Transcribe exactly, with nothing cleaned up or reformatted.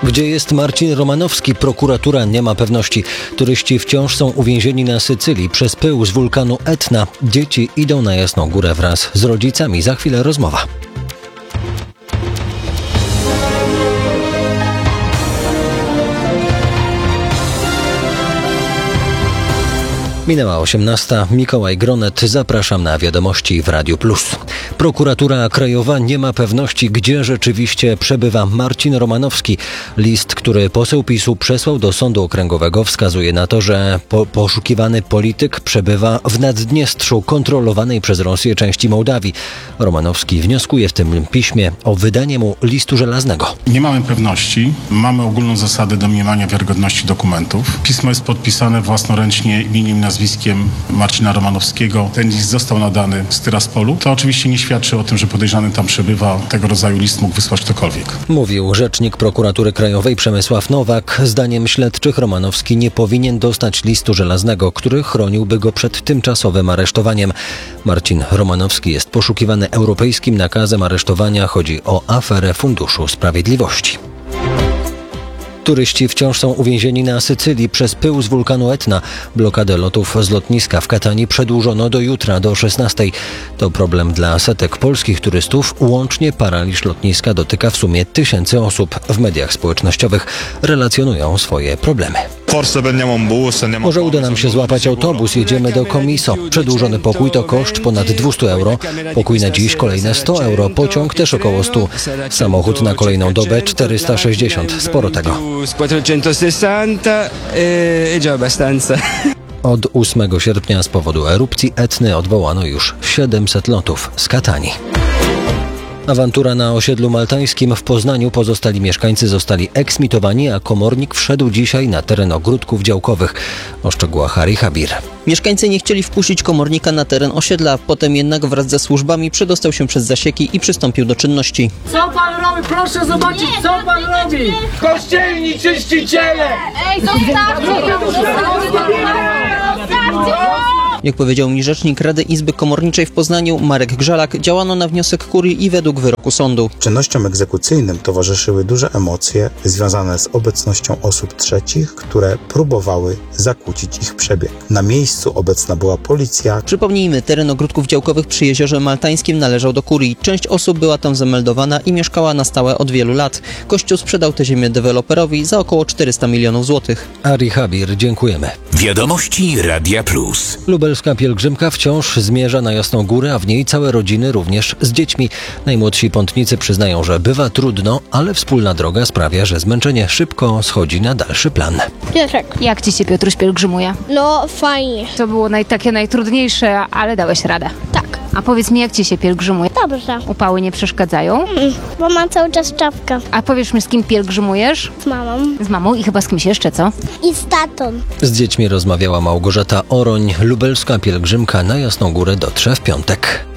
Gdzie jest Marcin Romanowski? Prokuratura nie ma pewności. Turyści wciąż są uwięzieni na Sycylii przez pył z wulkanu Etna. Dzieci idą na Jasną Górę wraz z rodzicami. Za chwilę rozmowa. Minęła osiemnasta. Mikołaj Gronet. Zapraszam na wiadomości w Radiu Plus. Prokuratura Krajowa nie ma pewności, gdzie rzeczywiście przebywa Marcin Romanowski. List, który poseł PiSu przesłał do Sądu Okręgowego, wskazuje na to, że po- poszukiwany polityk przebywa w Naddniestrzu, kontrolowanej przez Rosję części Mołdawii. Romanowski wnioskuje w tym piśmie o wydanie mu listu żelaznego. Nie mamy pewności. Mamy ogólną zasadę domniemania wiarygodności dokumentów. Pismo jest podpisane własnoręcznie imieniem i nazwiskiem Marcina Romanowskiego. Ten list został nadany z Tyraspolu. To oczywiście nie świadczy o tym, że podejrzany tam przebywa. Tego rodzaju list mógł wysłać ktokolwiek. Mówił rzecznik Prokuratury Krajowej Przemysław Nowak. Zdaniem śledczych Romanowski nie powinien dostać listu żelaznego, który chroniłby go przed tymczasowym aresztowaniem. Marcin Romanowski jest poszukiwany europejskim nakazem aresztowania. Chodzi o aferę Funduszu Sprawiedliwości. Turyści wciąż są uwięzieni na Sycylii przez pył z wulkanu Etna. Blokadę lotów z lotniska w Katanii przedłużono do jutra, do szesnastej. To problem dla setek polskich turystów. Łącznie paraliż lotniska dotyka w sumie tysięcy osób. W mediach społecznościowych relacjonują swoje problemy. Może uda nam się złapać autobus, jedziemy do Comiso. Przedłużony pokój to koszt ponad dwieście euro. Pokój na dziś kolejne sto euro. Pociąg też około sto. Samochód na kolejną dobę czterysta sześćdziesiąt. Sporo tego. Od ósmego sierpnia z powodu erupcji Etny odwołano już siedemset lotów z Katanii. Awantura na osiedlu maltańskim w Poznaniu. Pozostali mieszkańcy zostali eksmitowani, a komornik wszedł dzisiaj na teren ogródków działkowych. O szczegółach Ari Habir. Mieszkańcy nie chcieli wpuścić komornika na teren osiedla, potem jednak wraz ze służbami przedostał się przez zasieki i przystąpił do czynności. Co pan robi? Proszę zobaczyć, co pan robi! Kościelni czyściciele! Ej, zostawcie! Jak powiedział mi rzecznik Rady Izby Komorniczej w Poznaniu Marek Grzalak, działano na wniosek kurii i według wyroku sądu. Czynnościom egzekucyjnym towarzyszyły duże emocje związane z obecnością osób trzecich, które próbowały zakłócić ich przebieg. Na miejscu obecna była policja. Przypomnijmy, teren ogródków działkowych przy Jeziorze Maltańskim należał do kurii. Część osób była tam zameldowana i mieszkała na stałe od wielu lat. Kościół sprzedał tę ziemię deweloperowi za około czterysta milionów złotych. Ari Habir, dziękujemy. Wiadomości Radia Plus. Lubelska pielgrzymka wciąż zmierza na Jasną Górę, a w niej całe rodziny, również z dziećmi. Najmłodsi pątnicy przyznają, że bywa trudno, ale wspólna droga sprawia, że zmęczenie szybko schodzi na dalszy plan. Piotrek. Jak ci się, Piotruś, pielgrzymuje? No fajnie. To było naj, takie najtrudniejsze, ale dałeś radę. Tak. A powiedz mi, jak ci się pielgrzymuje? Dobrze. Upały nie przeszkadzają? Mm, bo mam cały czas czapkę. A powiesz mi, z kim pielgrzymujesz? Z mamą. Z mamą i chyba z kimś jeszcze, co? I z tatą. Z dziećmi rozmawiała Małgorzata Oroń. Lubelska pielgrzymka na Jasną Górę dotrze w piątek.